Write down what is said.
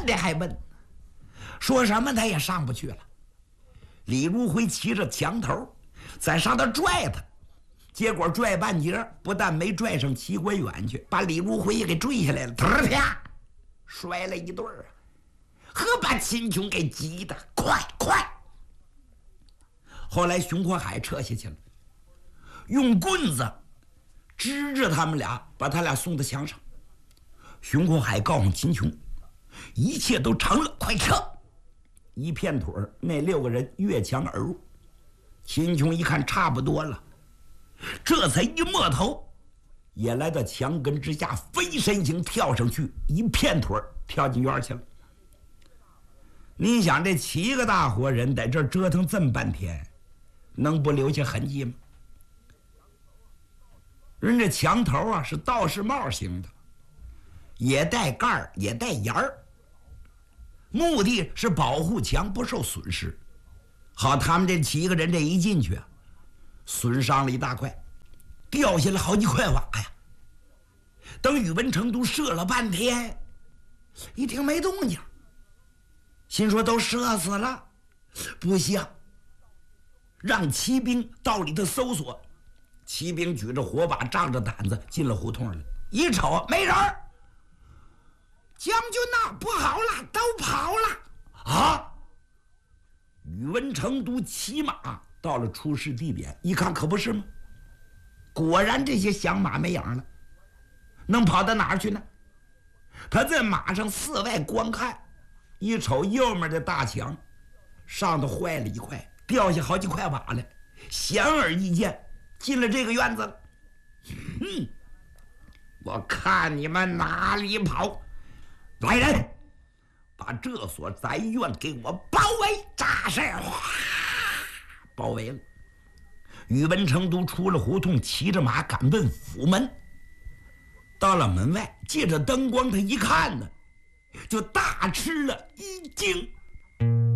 的还问，说什么他也上不去了。李如辉骑着墙头在上头拽他，结果拽半截，不但没拽上齐国远去，把李如辉也给坠下来了，啪，摔了一对儿啊！呵，把秦琼给急的，快！后来熊国海撤下去了，用棍子支着他们俩，把他俩送到墙上。熊国海告诉秦琼，一切都成了，快撤！一片腿儿，那6个人越墙而入。秦琼一看差不多了，这才一摸头，也来到墙根之下，飞身形跳上去，一片腿儿跳进院去了。你想这7个大活人在这儿折腾这么半天，能不留下痕迹吗？人这墙头啊是道士帽型的，也带盖儿也带沿儿，目的是保护墙不受损失，好他们这7个人这一进去啊，损伤了一大块，掉下来好几块瓦呀。等宇文成都射了半天，一听没动静，心说都射死了，不行，让骑兵到里头搜索。骑兵举着火把，仗着胆子进了胡同里，一瞅没人儿，将军呐，不好了，都跑了啊！宇文成都骑马到了出事地点，一看可不是吗？果然这些响马没影了，能跑到哪儿去呢？他在马上四外观看，一瞅右面的大墙上头坏了一块，掉下好几块瓦来，显而易见进了这个院子了。我看你们哪里跑！来人，把这所宅院给我包围扎实！包围了。宇文成都出了胡同，骑着马赶奔府门。到了门外，借着灯光他一看呢，就大吃了一惊。